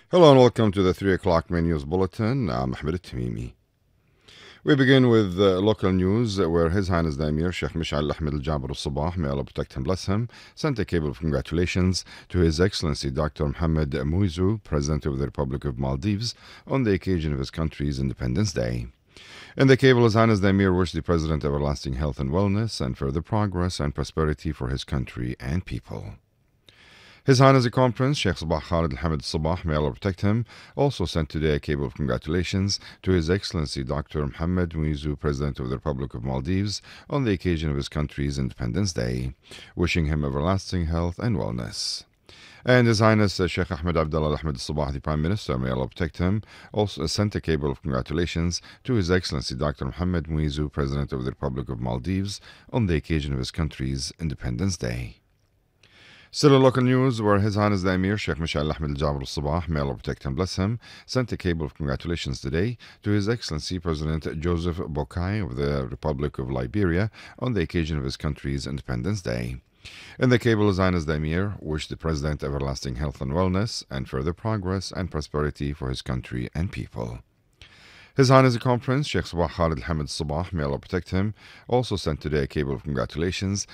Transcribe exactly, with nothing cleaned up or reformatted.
Hello and welcome to the three o'clock main news bulletin. I'm Ahmed Al-Tamimi. We begin with uh, local news uh, where His Highness the Emir Sheikh Mish'al Ahmed Al-Jaber Al-Sabah, may Allah protect and bless him, sent a cable of congratulations to His Excellency Doctor Mohammed Muizu, President of the Republic of Maldives, on the occasion of his country's Independence Day. In the cable, His Highness the Emir wished the President everlasting health and wellness and further progress and prosperity for his country and people. His Highness the Crown Prince Sheikh Sabah Khalid Al-Hamid Sabah, may Allah protect him, also sent today a cable of congratulations to His Excellency Doctor Mohammed Muizu, President of the Republic of Maldives, on the occasion of his country's Independence Day, wishing him everlasting health and wellness. And His Highness uh, Sheikh Ahmed Abdullah Ahmed Sabah, the Prime Minister, may Allah protect him, also sent a cable of congratulations to His Excellency Doctor Mohammed Muizu, President of the Republic of Maldives, on the occasion of his country's Independence Day. Still in local news, where His Highness the Emir Sheikh Mish'al Ahmed Al-Jaber Al-Sabah, may Allah protect and bless him, sent a cable of congratulations today to His Excellency President Joseph Boakai of the Republic of Liberia on the occasion of his country's Independence Day. In the cable, His Highness the Emir wished the President everlasting health and wellness and further progress and prosperity for his country and people. His Highness the Crown Prince Sheikh Sabah Khalid Al-Hamid Sabah, may Allah protect him, also sent today a cable of congratulations